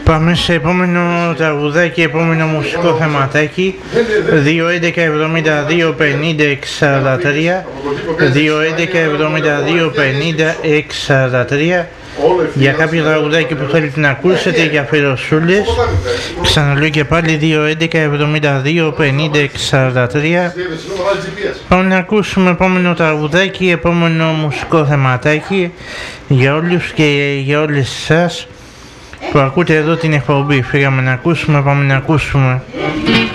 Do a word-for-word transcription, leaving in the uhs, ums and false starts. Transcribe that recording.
Πάμε σε επόμενο τραγουδάκι, επόμενο μουσικό θεματάκι. Δύο έντεκα εβδομήντα δύο πενήντα έξι σαράντα τρία δύο έντεκα εβδομήντα δύο πενήντα έξι σαράντα τρία για κάποιο τραγουδάκι που θέλετε να ακούσετε, για αφιερωσούλες. Ξαναλέω και πάλι δύο έντεκα εβδομήντα δύο πενήντα έξι σαράντα τρία. Πάμε να ακούσουμε επόμενο τραγουδάκι, επόμενο μουσικό θεματάκι για όλους και για όλες εσάς που ακούτε εδώ την εκπομπή. Φύγαμε να ακούσουμε, πάμε να ακούσουμε.